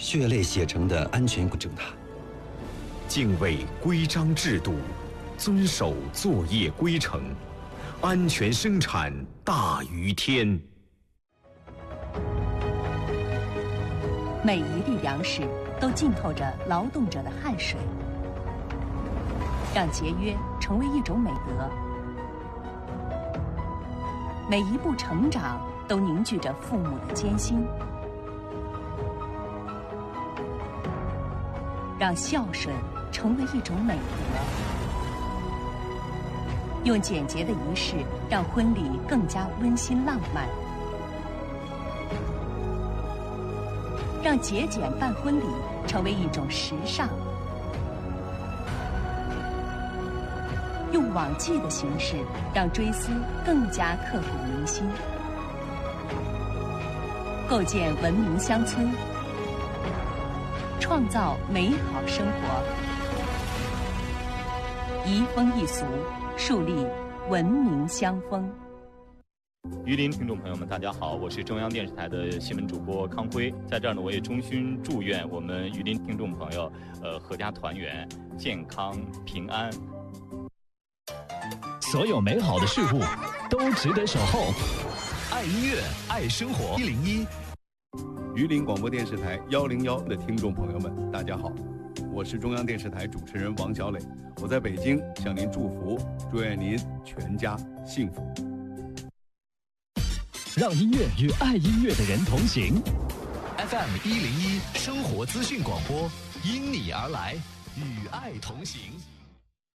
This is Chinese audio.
血泪写成的安全证塔。 敬畏规章制度，遵守作业规程，安全生产大于天。 每一粒粮食都浸透着劳动者的汗水，让节约成为一种美德。每一步成长都凝聚着父母的艰辛，让孝顺成为一种美德。用简洁的仪式让婚礼更加温馨浪漫，让节俭办婚礼成为一种时尚。用网祭的形式让追思更加刻骨铭心，构建文明乡村，创造美好生活，移风易俗，树立文明乡风。 榆林听众朋友们，大家好，我是中央电视台的新闻主播康辉，在这儿呢，我也衷心祝愿我们榆林听众朋友，阖家团圆，健康平安。 所有美好的事物都值得守候。爱音乐，爱生活。101， 榆林广播电视台101的听众朋友们，大家好，我是中央电视台主持人王小磊，我在北京向您祝福，祝愿您全家幸福。 让音乐与爱音乐的人同行。FM 101生活资讯广播，因你而来，与爱同行。